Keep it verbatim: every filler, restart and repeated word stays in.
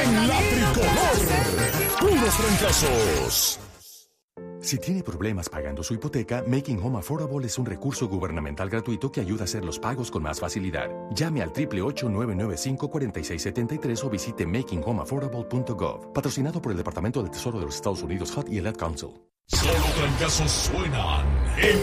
en la Tricolor. Puros fracasos. Si tiene problemas pagando su hipoteca, Making Home Affordable es un recurso gubernamental gratuito que ayuda a hacer los pagos con más facilidad. Llame al ocho ocho ocho, nueve nueve cinco, cuatro seis siete tres o visite making home affordable punto gov. Patrocinado por el Departamento del Tesoro de los Estados Unidos, H U D y el Ad Council. Solo fracasos suenan en